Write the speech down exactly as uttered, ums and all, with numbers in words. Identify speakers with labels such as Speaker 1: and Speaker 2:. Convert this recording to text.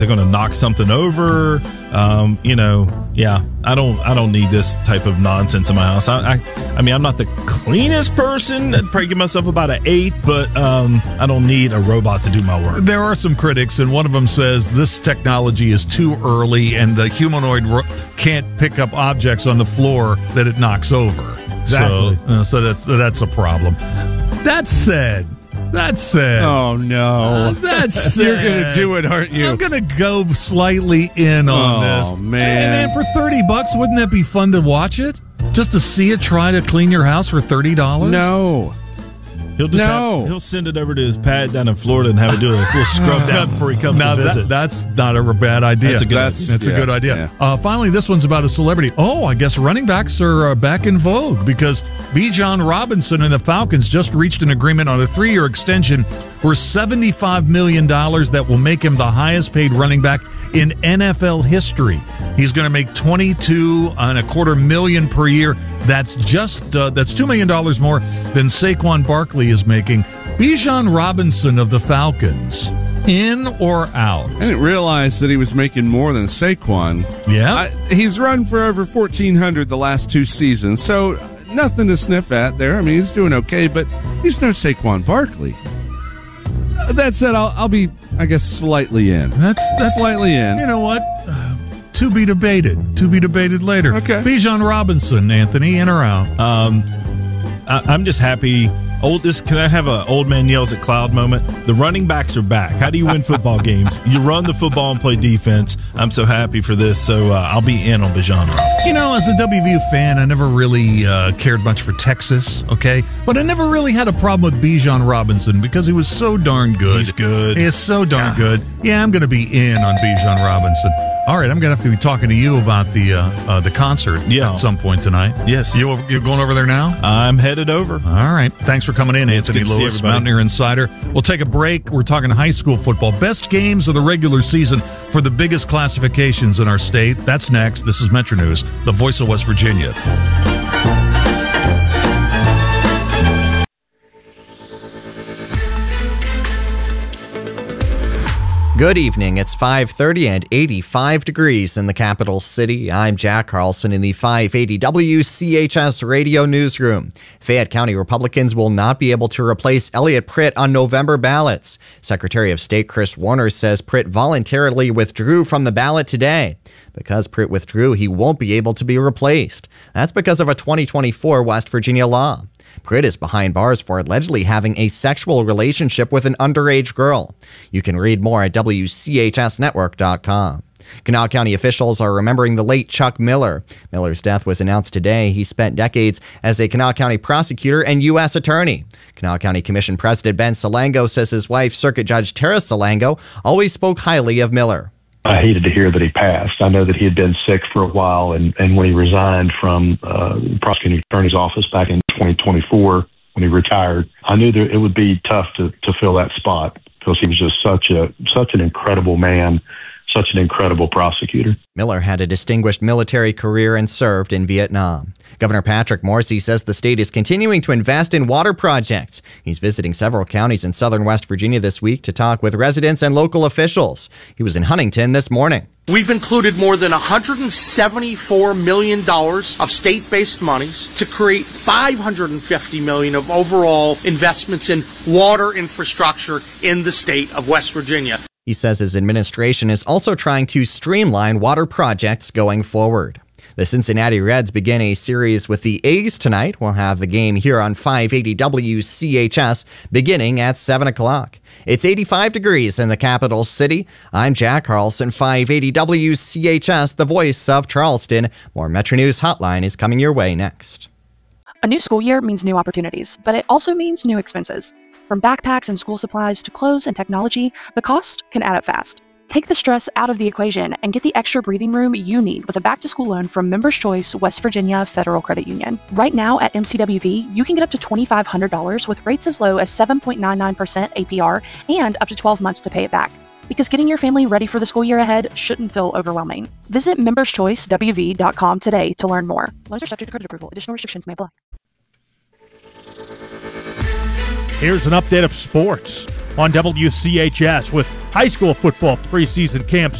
Speaker 1: they're going to knock something over. Um, you know, yeah, I don't, I don't need this type of nonsense in my house. I, I, I mean, I'm not the cleanest person. I'd probably give myself about an eight, but um, I don't need a robot to do my work.
Speaker 2: There are some critics, and one of them says this technology is too early, and the humanoid ro- can't pick up objects on the floor that it knocks over.
Speaker 1: Exactly.
Speaker 2: So, uh, so that's that's a problem. That said. That said.
Speaker 3: Oh, no.
Speaker 2: Uh, that said.
Speaker 3: You're going to do it, aren't you?
Speaker 2: I'm going to go slightly in on
Speaker 3: Oh,
Speaker 2: this.
Speaker 3: man.
Speaker 2: And man, for thirty bucks, wouldn't that be fun to watch it? Just to see it try to clean your house for thirty dollars?
Speaker 3: No.
Speaker 1: He'll just
Speaker 3: No.
Speaker 1: have, he'll send it over to his pad down in Florida and have it do a little scrub down before he comes
Speaker 2: Now,
Speaker 1: to visit.
Speaker 2: that, that's not a bad idea.
Speaker 1: That's a good
Speaker 2: That's,
Speaker 1: idea.
Speaker 2: that's a
Speaker 3: Yeah,
Speaker 2: good idea.
Speaker 3: yeah.
Speaker 2: Uh, finally, this one's about a celebrity. Oh, I guess running backs are uh, back in vogue because Bijan Robinson and the Falcons just reached an agreement on a three-year extension for seventy-five million dollars that will make him the highest-paid running back in N F L history. He's going to make twenty-two and a quarter million per year. That's just uh, that's two million dollars more than Saquon Barkley is making. Bijan Robinson of the Falcons, in or out?
Speaker 3: I didn't realize that he was making more than Saquon.
Speaker 2: Yeah.
Speaker 3: I, he's run for over fourteen hundred the last two seasons, so nothing to sniff at there. I mean, he's doing okay, but he's no Saquon Barkley. That said, I'll, I'll be, I guess, slightly in.
Speaker 2: That's that's
Speaker 3: Slightly in.
Speaker 2: You know what? Uh, to be debated. To be debated later.
Speaker 3: Okay.
Speaker 2: Bijan Robinson, Anthony, in or out?
Speaker 1: Um, I, I'm just happy. Old, this, can I have an old man yells at cloud moment? The running backs are back. How do you win football games? You run the football and play defense. I'm so happy for this. So uh, I'll be in on Bijan Robinson.
Speaker 2: You know, as a W V U fan, I never really uh, cared much for Texas, okay? But I never really had a problem with Bijan Robinson because he was so darn good.
Speaker 1: He's good.
Speaker 2: He is so darn good. Yeah, I'm going to be in on Bijan Robinson. All right, I'm going to have to be talking to you about the uh, uh, the concert
Speaker 1: Yeah.
Speaker 2: at some point tonight.
Speaker 1: Yes.
Speaker 2: You over, you're going over there now?
Speaker 1: I'm headed over.
Speaker 2: All right. Thanks for coming in, Anthony
Speaker 1: good to see
Speaker 2: Lewis,
Speaker 1: everybody.
Speaker 2: Mountaineer Insider. We'll take a break. We're talking high school football. Best games of the regular season for the biggest classifications in our state. That's next. This is Metro News, the voice of West Virginia.
Speaker 4: Good evening. It's five thirty and eighty-five degrees in the capital city. I'm Jack Carlson in the five eighty W C H S radio newsroom. Fayette County Republicans will not be able to replace Elliot Pritt on November ballots. Secretary of State Chris Warner says Pritt voluntarily withdrew from the ballot today. Because Pritt withdrew, he won't be able to be replaced. That's because of a twenty twenty-four West Virginia law. Pritt is behind bars for allegedly having a sexual relationship with an underage girl. You can read more at W C H S network dot com. Kanawha County officials are remembering the late Chuck Miller. Miller's death was announced today. He spent decades as a Kanawha County prosecutor and U S attorney. Kanawha County Commission President Ben Salango says his wife, Circuit Judge Tara Salango, always spoke highly of Miller.
Speaker 5: I hated to hear that he passed. I know that he had been sick for a while, and, and when he resigned from uh, the prosecuting attorney's office back in twenty twenty-four, when he retired, I knew that it would be tough to, to fill that spot because he was just such a such an incredible man, such an incredible prosecutor.
Speaker 4: Miller had a distinguished military career and served in Vietnam. Governor Patrick Morrisey says the state is continuing to invest in water projects. He's visiting several counties in southern West Virginia this week to talk with residents and local officials. He was in Huntington this morning.
Speaker 6: We've included more than one hundred seventy-four million dollars of state-based monies to create five hundred fifty million dollars of overall investments in water infrastructure in the state of West Virginia.
Speaker 4: He says his administration is also trying to streamline water projects going forward. The Cincinnati Reds begin a series with the A's tonight. We'll have the game here on five eighty W C H S beginning at seven o'clock. It's eighty-five degrees in the capital city. I'm Jack Carlson, five eighty W C H S, the voice of Charleston. More Metro News Hotline is coming your way next.
Speaker 7: A new school year means new opportunities, but it also means new expenses. From backpacks and school supplies to clothes and technology, the cost can add up fast. Take the stress out of the equation and get the extra breathing room you need with a back-to-school loan from Members Choice West Virginia Federal Credit Union. Right now at M C W V, you can get up to twenty-five hundred dollars with rates as low as seven point nine nine percent A P R and up to twelve months to pay it back. Because getting your family ready for the school year ahead shouldn't feel overwhelming. Visit members choice W V dot com today to learn more. Loans are subject to credit approval. Additional restrictions may apply.
Speaker 8: Here's an update of sports on W C H S with High school football preseason camps